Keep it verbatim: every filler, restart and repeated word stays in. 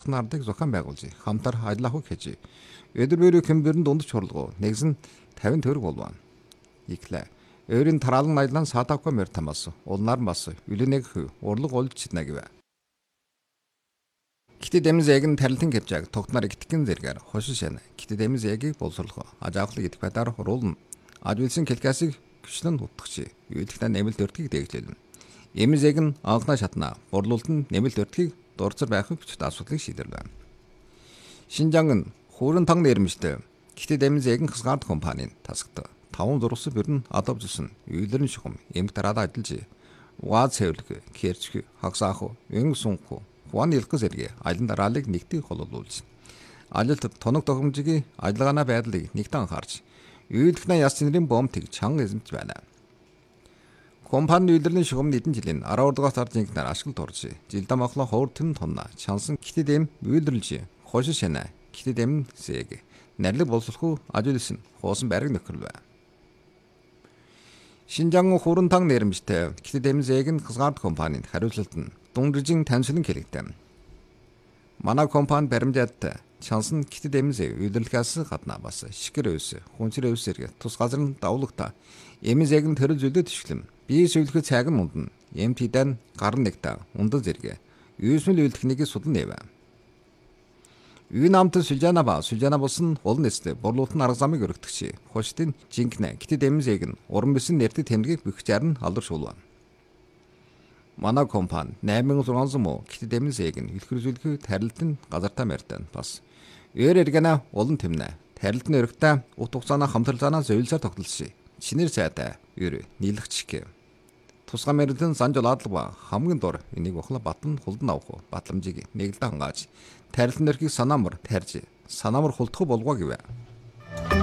нардыг зохион байгуулж хамтар ажиллах гэж. Өдөр бүрийн хэмбэрэн дунд чурлгоо нэгэн тавин төгрөг болваа. Иклэ. Өөрийн тараалан аялан саатавко мертамас. Улнаар бас үлэнэг хүү урлаг олж читнэ гэвэ. Кити дэмзэг нь тарилтын гэвжаг тогтнаар итгэн зэргээр хошишэн. Кити дэмзэгийг боловсруулах ажаахлыг идэх байдлаар хуруулна. Ажуулсан кэлкасыг гүчлэн утгачи. Үйлдэхнээ нэмэлт өртгийг дэглэлнэ. Эмзэг нь анхнаа шатна. Борлуулалт нь нэмэлт өртгийг дурцар байхыг хүчтэй асуудлыг шийдэрлээ. Шинжаан нь хуурын танг нэрмжтэй. Кити дэмзэг нь хасгард компанийн тасагт таван зургас бүрэн адавжсэн. Үйлэрн шугам эмх дараад ажиллаж. Угаа цэвэрлэг, кэрчг, хагсаах, эн сунх, хуан илгэх зэрэг аялан дараалыг нэгтгэх холуулж. Ажилт тоног тохиомжийг ажиллагаана байдлыг нэгтэн анхаарч, үйлдэхнээ яс цэнэрийн бомтыг чанга эзэмж байна. Компани үйлдвэрийн шугам нэгэн жилийн арав дугаар сард жинхэнээр ашиглалт орж, жилдээ махлаа ховор тэн тонна чансан кити дэм үйлдвэрлэж, хошин шанаа кити дэм зэг нэрлэг боловсруулах ажуулсан хоосон байрыг нөхөрлөө. Шинжаан хуурын танг нэрмжтэй кити дэм зэг нь хасгард компанид хариуцлалт нь дундэржин таньшлан хэлэгдэв. Манай компани баримжаад чансан кити дэм зэг үйлдвэрлэхээс гадна бас шикэр өвс, хүнсэр өвсөр тус газар нь давлагта эмзэг нь төрөл зүйлд төшлөм. Бие зөвлөхөд цаг нь ундан, эм пидэн гар нэгтэ ундан зэрэг юусмэл үйлдэхнийг судан нэвэ. Үн амт сүлжаана ба сүлжаана болсон олон нэстэй борлуулалтын арга замыг өргөдөгч. Хоштын жинкнэ кити дэм зэг нь уран бисэн нэртэй тэмдгийг бөхчээр нь алдаршуулва. Манай компани найман зургаансан муу кити дэм зэг нь илэрхийлэх тарилтын газартаа мэртэн бас. Өөр эргэнэ олон тэмнэ. Тарилтын өргөтэй ут хугацаана хамтралцаанаа зөвлөсөөр тогтолсон. Чинэр цайтай өөр нийлэгчг. Тусгай мэрэгдэн санжуулаадлага хамгийн дор энийг бохла батан хулдан авах батламжийг нэгэлдэ хангааж тарилтын өрхийг санаамар тарьж санаамар хулдах болгоо гэвэ.